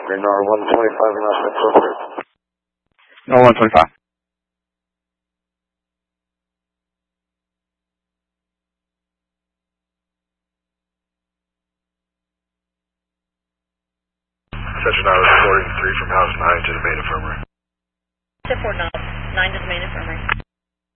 Green R125 knots appropriate. R125. Attention, I was reporting 3 from house 9 to the main infirmary. 4 knots, 9 to the main infirmary.